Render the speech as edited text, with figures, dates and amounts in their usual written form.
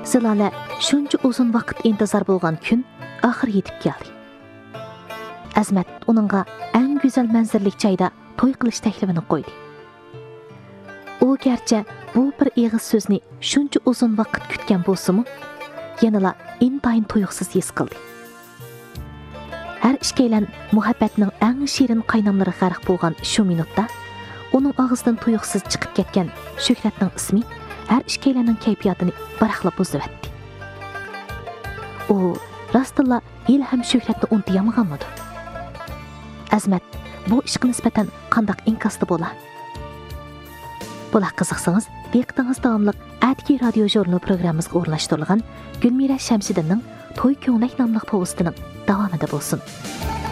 Zilola shuncha uzun vaqt intizor bo'lgan kun oxir yetib keldi. Azmat uningga eng go'zal manzaralik joyda to'y qilish taklifini qo'ydi. U garchi bu bir eg'iz so'zni shuncha uzun vaqt kutgan bo'lsa-mu, yanala intayin tuyuqsiz his qildi. Har ikkilan muhabbatning eng shirin qaynamlari g'arq bo'lgan shu minutda uning og'zidan tuyuqsiz chiqib ketgan Shuhratning ismi har ikkilarning kayfiyatini baraqlab buzib-etdi. U rostilla ilham Shuhratni unutmayamag'anmidi? Azmat bu ishga nisbatan qandaq inkosda bo'la? Bular qiziqsangiz, diqqatingiz davomli Atki radio jurnal programmamizga o'rnashtirilgan Gulmira Shamsidinning To'y ko'nglik nomli povestining davomida bo'lsin.